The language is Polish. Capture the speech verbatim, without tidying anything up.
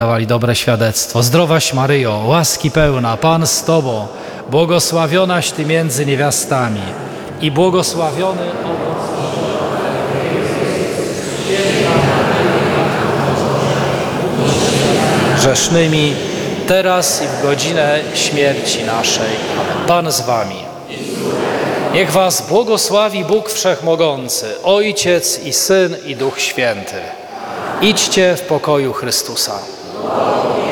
dawali dobre świadectwo. Zdrowaś Maryjo, łaski pełna, Pan z Tobą, błogosławionaś Ty między niewiastami i błogosławiony owoc grzesznymi, teraz i w godzinę śmierci naszej. Amen. Pan z Wami. Niech Was błogosławi Bóg Wszechmogący, Ojciec i Syn i Duch Święty. Idźcie w pokoju Chrystusa.